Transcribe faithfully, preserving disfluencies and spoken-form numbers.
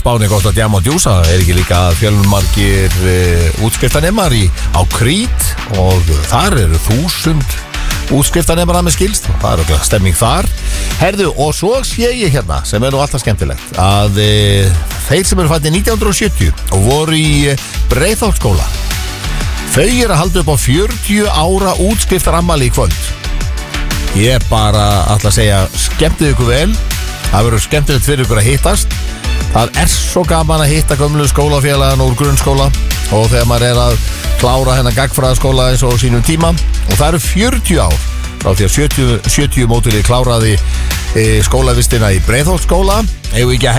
Spáni gott að djama og djúsa. Er ekki líka fjölmargir uh, útskriftanemar í, á Krít og þar eru þúsund útskriftanemar að með skilst. Það er okkur stemming þar. Herðu, og svo sé ég hérna, sem er nú alltaf skemmtilegt, að uh, þeir sem eru fæddir nítján hundruð sjötíu og voru í uh, Breiðholtsskóla, þau eru að halda upp á fjörutíu ára útskriftarafmæli í kvöld. Ég bara ætla að segja, skemmtið ykkur vel. Það verður skemmtilegt fyrir ykkur að hittast. Það er svo gaman að hitta gömlu skólafélagann úr grunnskóla og þegar maður er að klára hennar gagnfræðaskóla eins og sínum tíma. Og það eru fjörutíu ár frá því að sjötíu, sjötíu mótilið kláraði e, skólavistina í Breiðholtsskóla. Eigum við ekki að